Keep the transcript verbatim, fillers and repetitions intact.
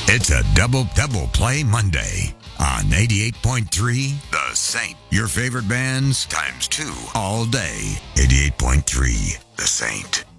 It's a double double play Monday on eighty-eight point three The Saint. Your favorite bands times two all day. eighty-eight point three The Saint.